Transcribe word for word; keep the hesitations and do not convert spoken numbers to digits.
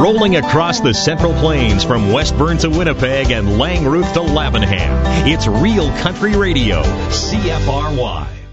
rolling across the Central Plains from Westburn to Winnipeg and Langrooth to Lavenham. It's Real Country Radio, C F R Y.